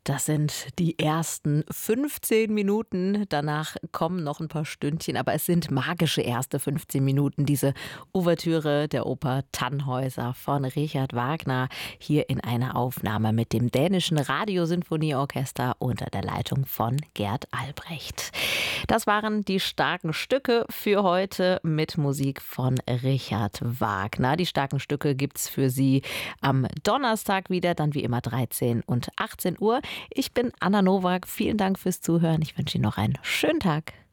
Das sind die ersten 15 Minuten. Danach kommen noch ein paar Stündchen, aber es sind magische erste 15 Minuten. Diese Ouvertüre der Oper Tannhäuser von Richard Wagner hier in einer Aufnahme mit dem dänischen Radiosinfonieorchester unter der Leitung von Gerd Albrecht. Das waren die starken Stücke für heute mit Musik von Richard Wagner. Die starken Stücke gibt's für Sie am Donnerstag wieder, dann wie immer 13 und 18 Uhr. Ich bin Anna Nowak. Vielen Dank fürs Zuhören. Ich wünsche Ihnen noch einen schönen Tag.